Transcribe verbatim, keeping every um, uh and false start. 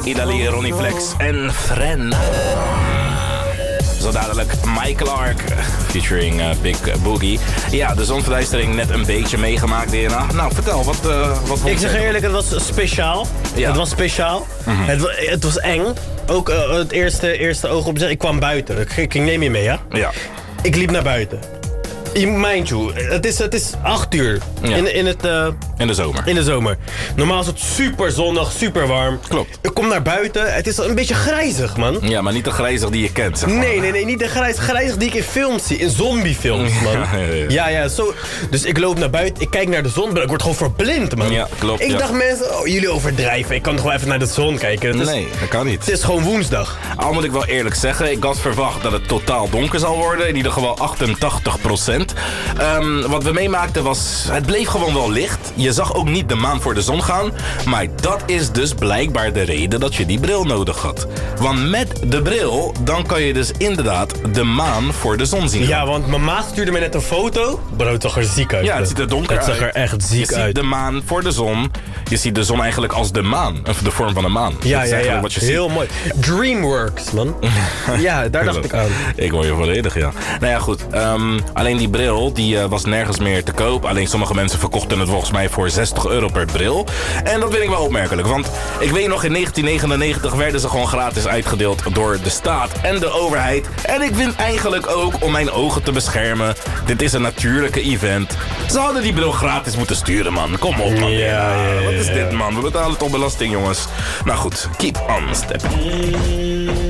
Idali, Ronnie Flex en Fren. Zo dadelijk Mike Clark, featuring uh, Big Boogie. Ja, de zonverduistering net een beetje meegemaakt, D N A. Nou, vertel, wat, uh, wat Ik zeg eerlijk, het was speciaal. Ja. Het was speciaal. Mm-hmm. het, het was eng. Ook uh, het eerste, eerste oog op. Ik kwam buiten. Ik, ik neem je mee, ja? Ja. Ik liep naar buiten. Mind you, het is, het is acht uur ja. in, in, het, uh, in de zomer. In de zomer. Normaal is het super zonnig, super warm. Klopt. Ik kom naar buiten, het is een beetje grijzig, man. Ja, maar niet de grijzig die je kent, zeg maar. Nee, nee, nee, niet de grijzig, grijzig die ik in films zie, in zombiefilms, man. Ja, ja, ja. ja, ja zo. Dus ik loop naar buiten, ik kijk naar de zon, ik word gewoon verblind, man. Ja, klopt. Ik ja. dacht, mensen, oh, jullie overdrijven. Ik kan toch wel even naar de zon kijken. Het is, nee, dat kan niet. Het is gewoon woensdag. Al moet ik wel eerlijk zeggen, ik had verwacht dat het totaal donker zal worden. In ieder geval achtentachtig procent. Um, wat we meemaakten was, het bleef gewoon wel licht. Je zag ook niet de maan voor de zon gaan. Maar dat is dus blijkbaar de reden dat je die bril nodig had. Want met de bril, dan kan je dus inderdaad de maan voor de zon zien gaan. Ja, want mama stuurde me net een foto. Bro, het zag er ziek uit. Ja, het ziet er donker uit. Het zag er echt ziek uit. Je uit. ziet de maan voor de zon. Je ziet de zon eigenlijk als de maan. Of de vorm van een maan. Ja, ja, ja. Wat je heel ziet. Mooi. Dreamworks, man. Ja, daar dacht ik aan. Ik hoor je volledig, ja. Nou ja, goed. Um, alleen die bril, die uh, was nergens meer te koop. Alleen sommige mensen verkochten het volgens mij voor zestig euro per bril. En dat vind ik wel opmerkelijk. Want ik weet nog, in negentien negenennegentig werden ze gewoon gratis uitgedeeld door de staat en de overheid. En ik vind eigenlijk ook, om mijn ogen te beschermen, dit is een natuurlijke event. Ze hadden die bril gratis moeten sturen, man. Kom op, man. Ja, ja, ja, wat is dit, man? We betalen toch belasting, jongens. Nou goed, keep on stepping.